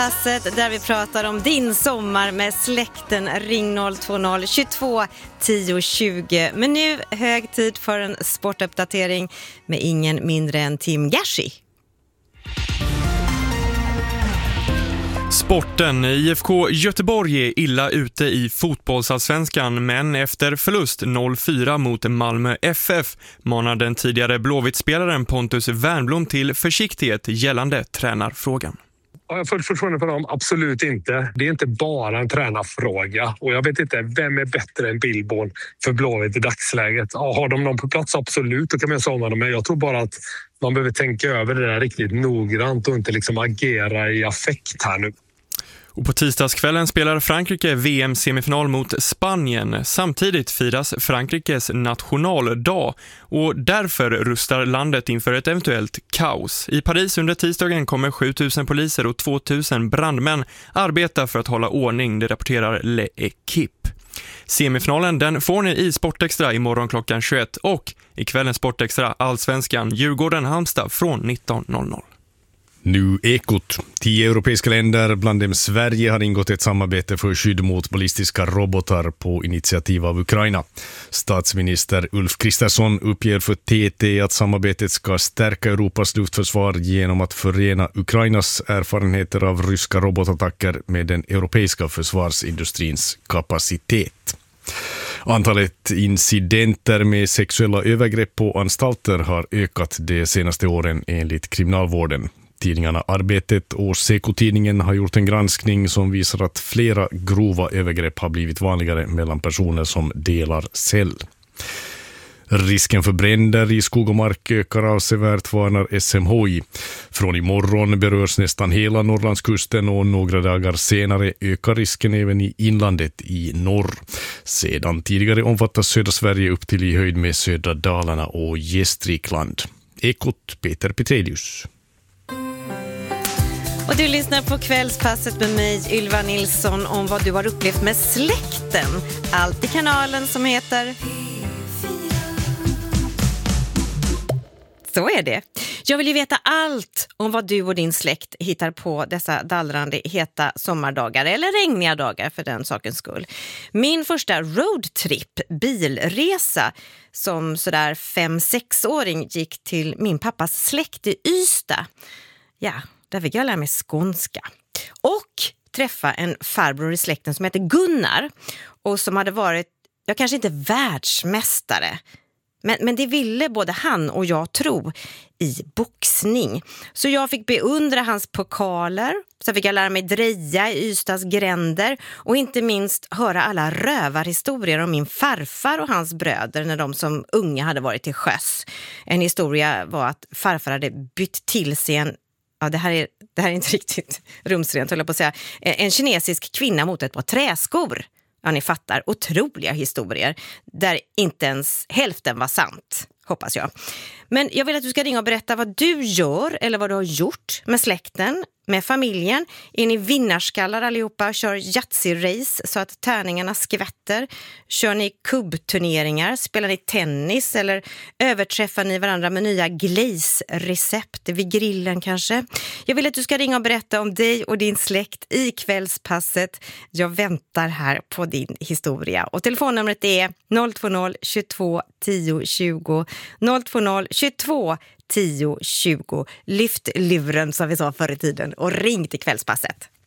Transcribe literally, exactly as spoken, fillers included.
Där vi pratar om din sommar med släkten. Ring noll två noll tjugotvå tio tjugo. Men nu hög tid för en sportuppdatering med ingen mindre än Tim Gashi. Sporten. I F K Göteborg är illa ute i fotbollsallsvenskan, men efter förlust noll fyra mot Malmö F F manar den tidigare Blåvitt-spelaren Pontus Wernbloom till försiktighet gällande tränarfrågan. Har jag fullt förtroende för dem? Absolut inte. Det är inte bara en tränarfråga. Och jag vet inte, vem är bättre än Billborn för Blåvitt i dagsläget? Ja, har de någon på plats? Absolut, då kan man säga om dem. Men jag tror bara att man behöver tänka över det där riktigt noggrant och inte liksom agera i affekt här nu. Och på tisdagskvällen spelar Frankrike V M-semifinal mot Spanien. Samtidigt firas Frankrikes nationaldag och därför rustar landet inför ett eventuellt kaos. I Paris under tisdagen kommer sjutusen poliser och tvåtusen brandmän arbeta för att hålla ordning, det rapporterar L'Equipe. Semifinalen den får ni i Sportextra imorgon klockan tjugoett och i kvällens Sportextra Allsvenskan Djurgården-Halmstad från nitton noll noll. Nu Ekot. Tio europeiska länder, bland dem Sverige, har ingått ett samarbete för skydd mot ballistiska robotar på initiativ av Ukraina. Statsminister Ulf Kristersson uppger för T T att samarbetet ska stärka Europas luftförsvar genom att förena Ukrainas erfarenheter av ryska robotattacker med den europeiska försvarsindustrins kapacitet. Antalet incidenter med sexuella övergrepp på anstalter har ökat de senaste åren enligt kriminalvården. Tidningarna Arbetet och Sekotidningen har gjort en granskning som visar att flera grova övergrepp har blivit vanligare mellan personer som delar cell. Risken för bränder i skog och mark ökar avsevärt, varnar S M H I. Från imorgon berörs nästan hela Norrlandskusten och några dagar senare ökar risken även i inlandet i norr. Sedan tidigare omfattas södra Sverige upp till i höjd med södra Dalarna och Gästrikland. Ekot, Peter Petrelius. Och du lyssnar på Kvällspasset med mig, Ylva Nilsson, om vad du har upplevt med släkten. Allt i kanalen som heter... Så är det. Jag vill ju veta allt om vad du och din släkt hittar på dessa dallrande heta sommardagar eller regniga dagar för den sakens skull. Min första roadtrip, bilresa, som sådär fem-sexåring gick till min pappas släkt i Ystad. Ja, där fick jag lära mig skånska. Och träffa en farbror i släkten som heter Gunnar och som hade varit, jag kanske inte världsmästare, Men, men det ville både han och jag tro i boxning. Så jag fick beundra hans pokaler. Så fick jag lära mig dreja i Ystads gränder. Och inte minst höra alla rövarhistorier om min farfar och hans bröder när de som unga hade varit till sjöss. En historia var att farfar hade bytt till sig en... Ja, det här är, det här är inte riktigt rumsrent, höll jag på att säga. En kinesisk kvinna mot ett par träskor. Ja, ni fattar. Otroliga historier där inte ens hälften var sant, hoppas jag. Men jag vill att du ska ringa och berätta vad du gör eller vad du har gjort med släkten, med familjen. Är ni vinnarskallar allihopa? Kör Yatzy-race så att tärningarna skvätter? Kör ni kubbturneringar? Spelar ni tennis? Eller överträffar ni varandra med nya glaze-recept vid grillen kanske? Jag vill att du ska ringa och berätta om dig och din släkt i Kvällspasset. Jag väntar här på din historia. Och telefonnumret är noll två noll tjugotvå tio tjugo. noll två noll tjugotvå tio tjugo. Lyft luren som vi sa förr i tiden och ring till Kvällspasset.